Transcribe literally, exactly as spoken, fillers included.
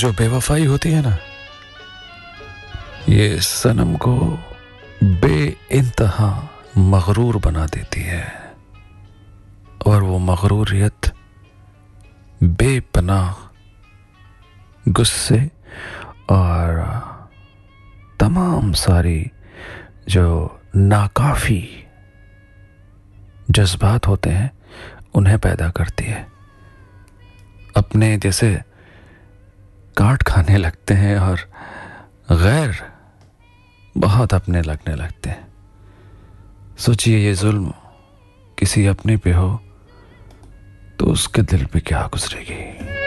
जो बेवफाई होती है ना, ये सनम को बेइंतहा मगरूर बना देती है, और वो मगरूरियत बेपनाह गुस्से और तमाम सारी जो नाकाफी जज्बात होते हैं उन्हें पैदा करती है। अपने जैसे काट खाने लगते हैं और गैर बहुत अपने लगने लगते हैं। सोचिए, ये जुल्म किसी अपने पे हो तो उसके दिल पे क्या गुजरेगी।